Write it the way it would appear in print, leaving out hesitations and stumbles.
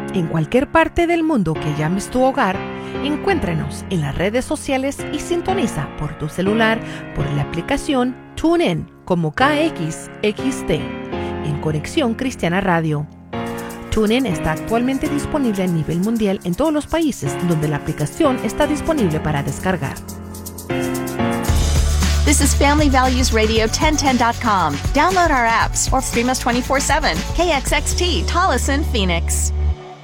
En cualquier parte del mundo que llames tu hogar, encuéntranos en las redes sociales y sintoniza por tu celular por la aplicación TuneIn como KXXT en Conexión Cristiana Radio. TuneIn está actualmente disponible a nivel mundial en todos los países donde la aplicación está disponible para descargar. This is Family Values Radio 1010.com. Download our apps or stream us 24/7. KXXT, Tolleson, Phoenix.